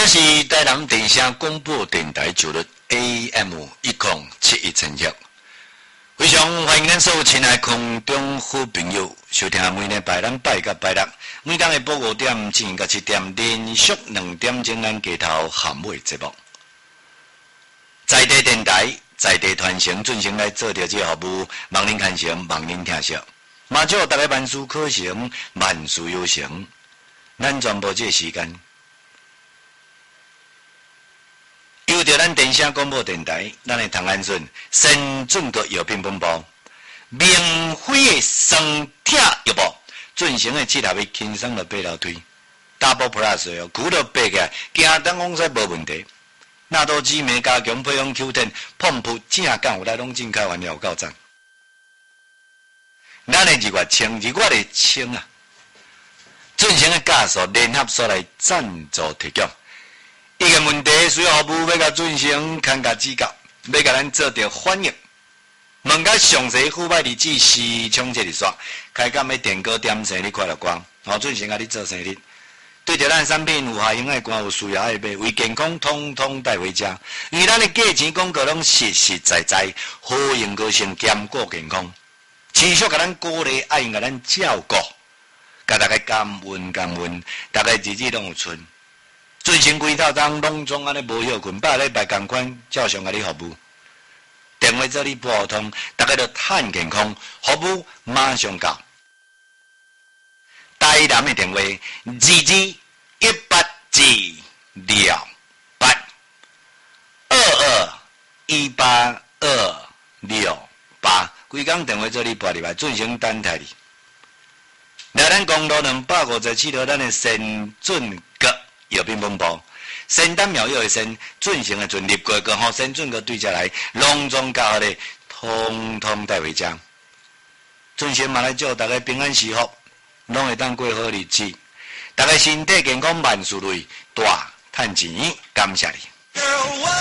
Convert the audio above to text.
是台南电声广播电台九律 AM1071千赫，非常欢迎咱所有亲爱空中好朋友收听每礼拜咱拜甲拜六，每当下晡5点至7点，连续2点钟咱街头含尾节目，在地电台。在地传承进行来做着这个服务，望您看成，望您听惜。马祝大家万事可成，万事有成。咱全部这时间，由着咱电声广播电台，咱的唐安顺先准个药品本部，明辉的生铁药部进行的7台位轻松的8楼推 ，Double Plus 哦，鼓到8个，行当讲说无问题。纳多基美加强配方 Q10 碰扑正干有来拢真开玩笑够赞。咱的2月清2月的清啊，进行的加速联合所来赞助提供。一个问题需要服务要甲进行看甲指教，要甲咱做着反应。问甲详细付费日子是冲这日线，开讲要电歌点生日快乐歌，好进行甲你做生日。对着咱产品有下用的歌有需要爱买，为健康通通带回家。因为咱的价钱广告拢实实在在，好用个性兼顾健康，持续甲咱鼓励，爱用甲咱照顾，甲大家感恩，大家日子拢有存。进行规套当拢总安尼无休困，8礼拜同款照常甲你服务。电话做你拨通，大家都趁健康，服务马上到。台南的电话2218282218，规工电话做你拨入来进行等待你。来咱公路257条，咱的先准阁药品本部，先丹苗药的先进行的准入过个后，先准阁对下来，隆重加好的，通通带回家。进行嘛来祝大家平安喜福。拢会当过好日子，大家身体健康，万事如意，大赚钱，感谢你。